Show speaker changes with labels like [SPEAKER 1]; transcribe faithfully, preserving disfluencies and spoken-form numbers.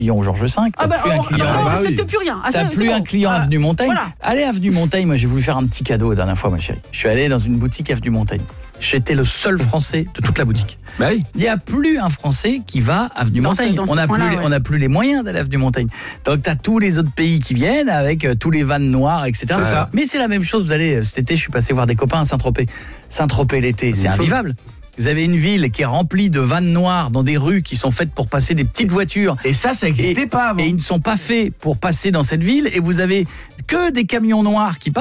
[SPEAKER 1] client Georges cinq, t'as
[SPEAKER 2] Ah bah,
[SPEAKER 1] plus un
[SPEAKER 2] on,
[SPEAKER 1] client.
[SPEAKER 2] parce qu'on
[SPEAKER 3] Ah bah
[SPEAKER 2] respecte
[SPEAKER 3] oui.
[SPEAKER 2] plus rien. Ah,
[SPEAKER 1] T'as
[SPEAKER 2] ça,
[SPEAKER 1] plus
[SPEAKER 2] c'est
[SPEAKER 1] un
[SPEAKER 2] bon.
[SPEAKER 1] client
[SPEAKER 2] Ah,
[SPEAKER 1] Avenue Montaigne.
[SPEAKER 2] voilà.
[SPEAKER 1] Allez Avenue Montaigne, moi j'ai voulu faire un petit cadeau la dernière fois, ma chérie. Je suis allé dans une boutique Avenue Montaigne. J'étais le seul Français de toute la boutique.
[SPEAKER 3] Bah oui.
[SPEAKER 1] Il n'y a plus un Français qui va Avenue
[SPEAKER 2] Dans ce-
[SPEAKER 1] Montaigne.
[SPEAKER 2] dans ce
[SPEAKER 1] On n'a plus,
[SPEAKER 2] coin-là,
[SPEAKER 1] les-
[SPEAKER 2] ouais.
[SPEAKER 1] on n'a plus les moyens d'aller Avenue Montaigne. Donc tu as tous les autres pays qui viennent avec euh, tous les vannes noires, et cetera.
[SPEAKER 3] C'est ça.
[SPEAKER 1] Mais c'est la même chose. Vous allez euh, cet été, je suis passé voir des copains à Saint-Tropez. Saint-Tropez l'été, c'est
[SPEAKER 3] même chose.
[SPEAKER 1] invivable. Vous avez une ville qui est remplie de vannes noires dans des rues qui sont faites pour passer des petites voitures.
[SPEAKER 3] Et ça, ça n'existait pas avant.
[SPEAKER 1] Et ils ne sont pas faits pour passer dans cette ville. Et vous avez que des camions noirs qui passent.